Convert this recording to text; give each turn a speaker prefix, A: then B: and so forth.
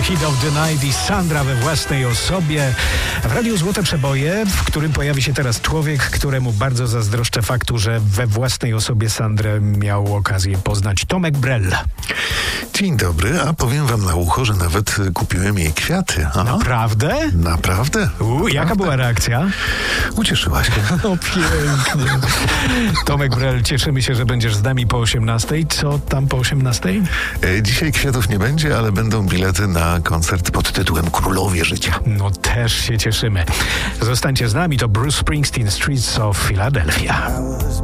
A: Heat of the Night i Sandra we własnej osobie. W Radiu Złote Przeboje, w którym pojawi się teraz człowiek, któremu bardzo zazdroszczę faktu, że we własnej osobie Sandrę miał okazję poznać. Tomek Brel.
B: Dzień dobry, a powiem wam na ucho, że nawet kupiłem jej kwiaty.
A: Naprawdę?
B: Naprawdę?
A: Jaka była reakcja?
B: Ucieszyła się.
A: No pięknie. Tomek Brel, cieszymy się, że będziesz z nami po 18. Co tam po 18?
B: Dzisiaj kwiatów nie będzie, ale będą bilety na koncert pod tytułem Królowie Życia.
A: No też się cieszymy. Zostańcie z nami, to Bruce Springsteen, Streets of Philadelphia.